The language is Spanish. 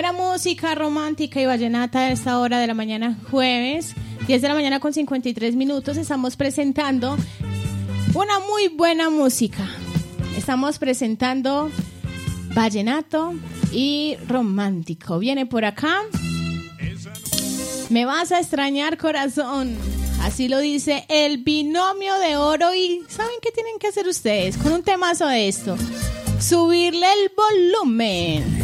Buena música romántica y vallenata a esta hora de la mañana, jueves, 10 de la mañana con 53 minutos. Estamos presentando una muy buena música. Estamos presentando vallenato y romántico. Viene por acá. Me vas a extrañar, corazón. Así lo dice el binomio de oro. ¿Y saben qué tienen que hacer ustedes con un temazo de esto? Subirle el volumen.